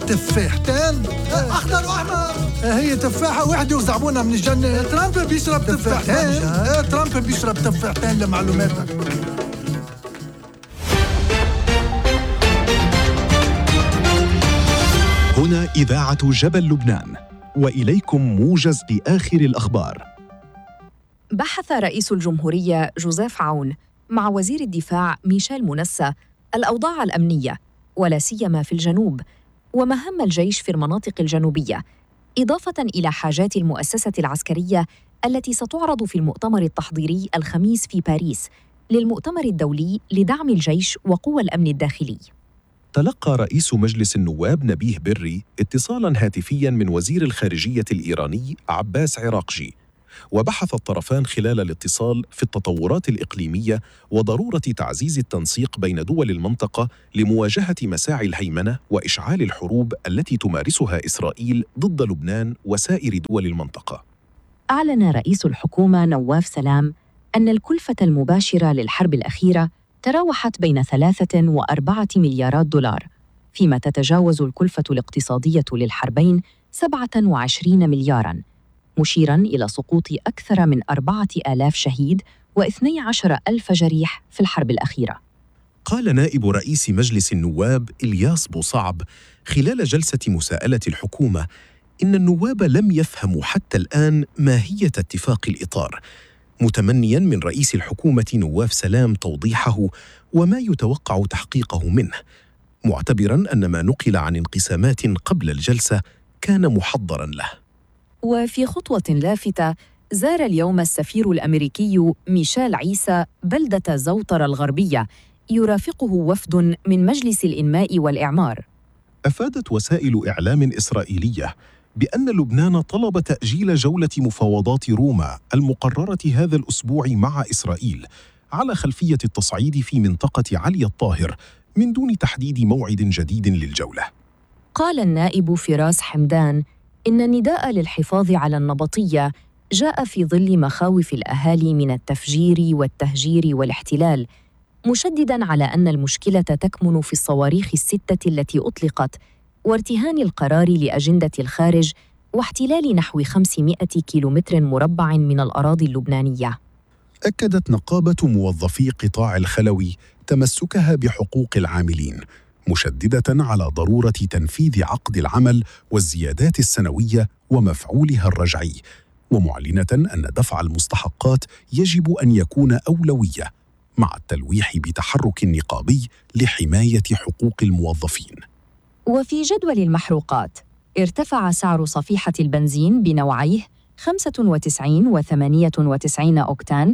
تفاحتين أخضر وأحمر. هي تفاحة واحدة وزعبونا من الجنة. ترامب بيشرب تفاحتين. ترامب بيشرب تفاحتين لمعلوماتك. هنا إذاعة جبل لبنان، وإليكم موجز لآخر الأخبار. بحث رئيس الجمهورية جوزيف عون مع وزير الدفاع ميشيل منسى الأوضاع الأمنية، ولا سيما في الجنوب، ومهام الجيش في المناطق الجنوبية، إضافة إلى حاجات المؤسسة العسكرية التي ستعرض في المؤتمر التحضيري الخميس في باريس للمؤتمر الدولي لدعم الجيش وقوى الأمن الداخلي. تلقى رئيس مجلس النواب نبيه بري اتصالاً هاتفياً من وزير الخارجية الإيراني عباس عراقجي، وبحث الطرفان خلال الاتصال في التطورات الإقليمية وضرورة تعزيز التنسيق بين دول المنطقة لمواجهة مساعي الهيمنة وإشعال الحروب التي تمارسها إسرائيل ضد لبنان وسائر دول المنطقة. أعلن رئيس الحكومة نواف سلام أن الكلفة المباشرة للحرب الأخيرة تراوحت بين 3 و4 مليارات دولار، فيما تتجاوز الكلفة الاقتصادية للحربين 27 ملياراً، مشيراً إلى سقوط أكثر من 4000 شهيد و12,000 جريح في الحرب الأخيرة. قال نائب رئيس مجلس النواب إلياس بوصعب خلال جلسة مساءلة الحكومة إن النواب لم يفهموا حتى الآن ماهية اتفاق الإطار، متمنياً من رئيس الحكومة نواف سلام توضيحه وما يتوقع تحقيقه منه، معتبراً أن ما نقل عن انقسامات قبل الجلسة كان محضراً له. وفي خطوة لافتة، زار اليوم السفير الأمريكي ميشيل عيسى بلدة زوطرة الغربية يرافقه وفد من مجلس الإنماء والإعمار. أفادت وسائل إعلام إسرائيلية بأن لبنان طلب تأجيل جولة مفاوضات روما المقررة هذا الأسبوع مع إسرائيل على خلفية التصعيد في منطقة علي الطاهر من دون تحديد موعد جديد للجولة. قال النائب فراس حمدان إن النداء للحفاظ على النبطية جاء في ظل مخاوف الأهالي من التفجير والتهجير والاحتلال، مشدداً على أن المشكلة تكمن في الصواريخ ال6 التي أطلقت وارتهان القرار لأجندة الخارج واحتلال نحو 500 كيلومتر مربع من الأراضي اللبنانية. أكدت نقابة موظفي قطاع الخلوي تمسكها بحقوق العاملين، مشددة على ضرورة تنفيذ عقد العمل والزيادات السنوية ومفعولها الرجعي، ومعلنة أن دفع المستحقات يجب أن يكون أولوية، مع التلويح بتحرك نقابي لحماية حقوق الموظفين. وفي جدول المحروقات، ارتفع سعر صفيحة البنزين بنوعيه 95 و98 أوكتان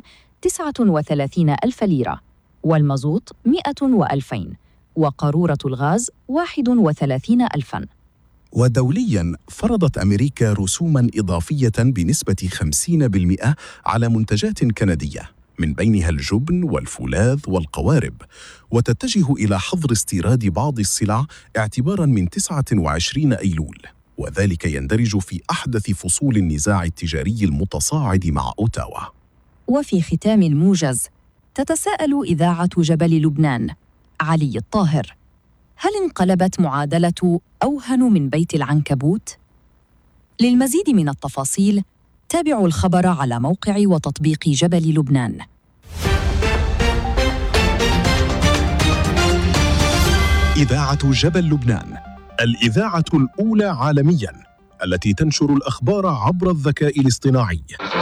39,000 ليرة، والمازوت 100 و2000، وقارورة الغاز 31,000. ودولياً فرضت أمريكا رسوماً إضافية بنسبة 50% على منتجات كندية، من بينها الجبن والفولاذ والقوارب، وتتجه إلى حظر استيراد بعض السلع اعتباراً من 29 أيلول، وذلك يندرج في أحدث فصول النزاع التجاري المتصاعد مع أوتاوا. وفي ختام الموجز، تتساءل إذاعة جبل لبنان علي الطاهر: هل انقلبت معادلة أوهن من بيت العنكبوت؟ للمزيد من التفاصيل تابعوا الخبر على موقع وتطبيق جبل لبنان. إذاعة جبل لبنان، الإذاعة الأولى عالمياً التي تنشر الأخبار عبر الذكاء الاصطناعي.